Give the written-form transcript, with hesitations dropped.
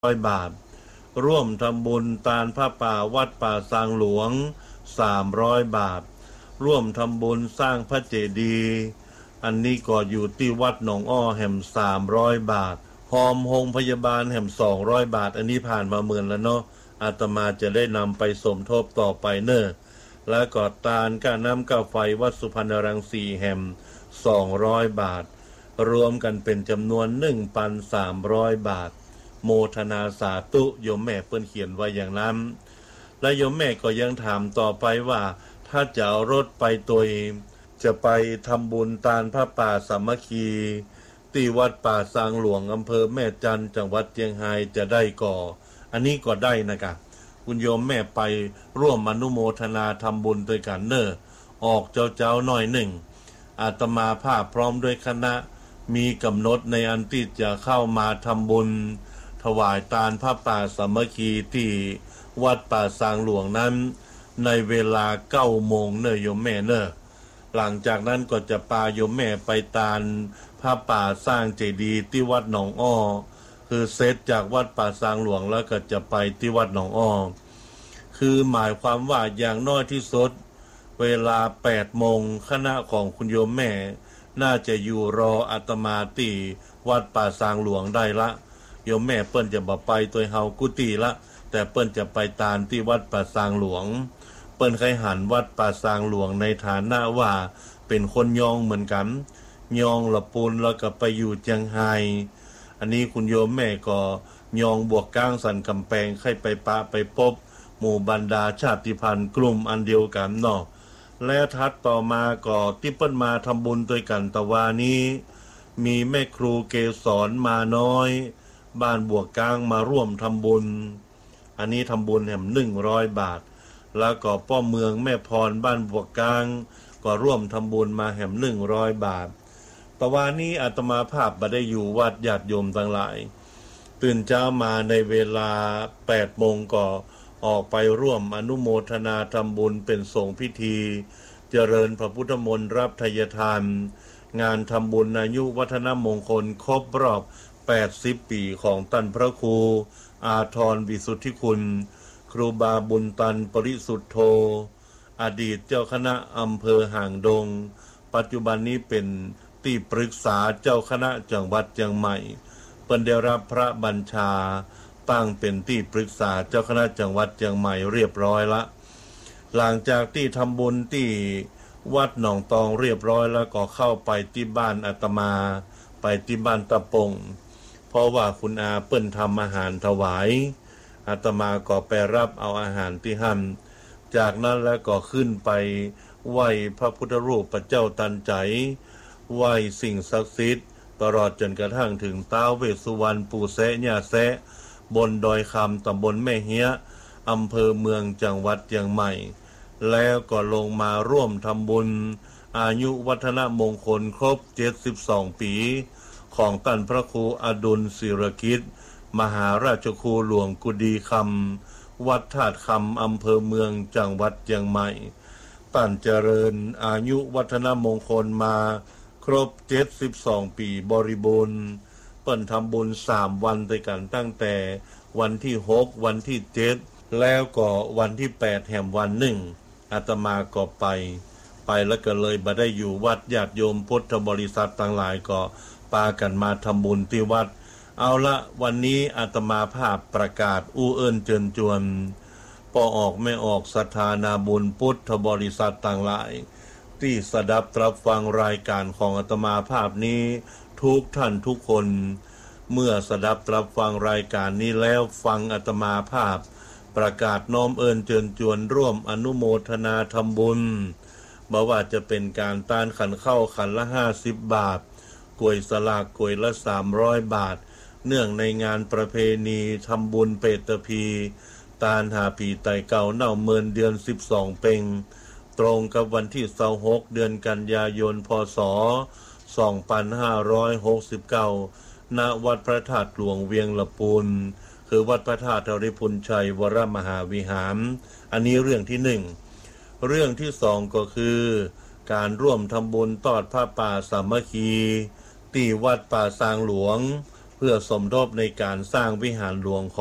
บาทร่วมทำบุญตาลผ้าป่าวัดป่าซางหลวง300 บาทร่วมทำบุญสร้างพระเจดีย์อันนี้ก็อยู่ที่วัดหนองอ้อแห่ม300 บาทหอมโรงพยาบาลแห่ม200 บาทอันนี้ผ่านมาหมื่นแล้วเนาะอาตมาจะได้นำไปสมทบต่อไปเนอะและก็ตาลก้าน้ำก้าไฟวัดสุพรรณรังสีแห่ม200 บาทรวมกันเป็นจำนวน 1,300 บาทโมทนาสาธุโยมแม่เปิ้นเขียนไว้อย่างนั้นและโยมแม่ก็ยังถามต่อไปว่าถ้าจะเอารถไปตัวเองจะไปทำบุญตาลผ้าป่าสามัคคีที่วัดป่าซางหลวงอำเภอแม่จันจังหวัดเชียงรายจะได้ก่ออันนี้ก็ได้นะครับคุณโยมแม่ไปร่วมอนุโมทนาทำบุญด้วยกันเนอะออกเจ้าหน่อยหนึ่งอาตมาภาพพร้อมด้วยคณะมีกำหนดในอันที่จะเข้ามาทำบุญถวายตาลผ้าป่าสามัคคีที่วัดป่าซางหลวงนั้นในเวลา9 โมงเนอะโยมแม่เนอะหลังจากนั้นก็จะพาโยมแม่ไปตาลผ้าป่าสร้างเจดีย์ที่วัดหนองอ้อคือเซตจากวัดป่าซางหลวงแล้วก็จะไปที่วัดหนองอ้อคือหมายความว่าอย่างน้อยที่สุดเวลา8 โมงคณะของคุณโยมแม่น่าจะอยู่รออาตมาที่วัดป่าซางหลวงได้ละโยมแม่เปิ้นจะบ่ไปตัวเฮากุฏิละแต่เปิ้นจะไปตาลที่วัดป่าซางหลวงเปิ้นเคยหันวัดป่าซางหลวงในฐานะว่าเป็นคนยองเหมือนกันยองละปูนแล้วก็ไปอยู่เชียงรายอันนี้คุณโยมแม่ก็ยองบวกก้างสันกำแพงใครไปปะไปพบหมู่บรรดาชาติพันธุ์กลุ่มอันเดียวกันเนาะและทัดต่อมาก็ที่เปิ้นมาทำบุญด้วยกันตะวานี้มีแม่ครูเกษรมาน้อยบ้านบวกก้างมาร่วมทำบุญอันนี้ทำบุญแห่ม100 บาทแล้วก็ป้อเมืองแม่พรบ้านบวกก้างก็ร่วมทำบุญมาแห่ม100 บาทตะวานี้อาตมาภาพบ่ได้อยู่วัดญาติโยมทั้งหลายตื่นเช้ามาในเวลา8 โมงก็ออกไปร่วมอนุโมทนาทำบุญเป็นสงฆ์พิธีเจริญพระพุทธมนต์รับทายทานงานทำบุญอายุวัฒนมงคลครบรอบ80 ปีของท่านพระครูอาทรวิสุทธิคุณครูบาบุญตันปริสุทธโธอดีตเจ้าคณะอำเภอห่างดงปัจจุบันนี้เป็นที่ปรึกษาเจ้าคณะจังหวัดเชียงใหม่เพิ่นได้รับพระบัญชาตั้งเป็นที่ปรึกษาเจ้าคณะจังหวัดเชียงใหม่เรียบร้อยละหลังจากที่ทำบุญที่วัดหนองตองเรียบร้อยแล้วก็เข้าไปที่บ้านอาตมาไปที่บ้านตะปงเพราะว่าคุณอาเปิ้นทำอาหารถวายอาตมาก็ไปรับเอาอาหารที่หั่นจากนั้นแล้วก็ขึ้นไปไหว้พระพุทธรูปพระเจ้าตันใจไหว้สิ่งศักดิ์สิทธิ์ตลอดจนกระทั่งถึงท้าวเวสสุวรรณปู่แสะย่าแสะบนดอยคำตำบลแม่เฮียอำเภอเมืองจังหวัดเชียงใหม่แล้วก็ลงมาร่วมทำบุญอายุวัฒนมงคลครบ72 ปีของท่านพระครูอดุลศิรกิจมหาราชครูหลวงกุดีคำวัดธาตุคำอำเภอเมืองจังหวัดเชียงใหม่ท่านเจริญอายุวัฒนมงคลมาครบ72 ปีบริบูรณ์เปิ้นทำบุญ3 วันด้วยกันตั้งแต่วันที่6วันที่7แล้วก็วันที่8แห่งวันหนึ่งอาตมาก็ไปแล้วก็เลยบ่ได้อยู่วัดญาติโยมพุทธบริษัททั้งหลายก็พากันมาทำบุญที่วัดเอาละวันนี้อาตมาภาพประกาศอู้เอิ้นเจิญจวนพอออกไม่ออกศรัทธานาบุญพุทธบริษัทต่างหลายที่สดับตรับฟังรายการของอาตมาภาพนี้ทุกท่านทุกคนเมื่อสดับตรับฟังรายการนี้แล้วฟังอาตมาภาพประกาศน้อมเอิ้นเจิญจวนร่วมอนุโมทนาทำบุญบ่ว่าจะเป็นการต้านขันเข้าขันละ50 บาทกล้วยสลากกล้วยละ300 บาทเนื่องในงานประเพณีทำบุญเปตพีตาลหาผีไตเก่าเน่าเมินเดือน12 เพ็งตรงกับวันที่26 เดือนกันยายนพศ2569ณวัดพระธาตุหลวงเวียงละปูนคือวัดพระธาตุธริพุนชัยวรมหาวิหารอันนี้เรื่องที่1เรื่องที่2ก็คือการร่วมทำบุญทอดผ้าป่าสามัคคีที่วัดป่าซางหลวงเพื่อสมทบในการสร้างวิหารหลวงของ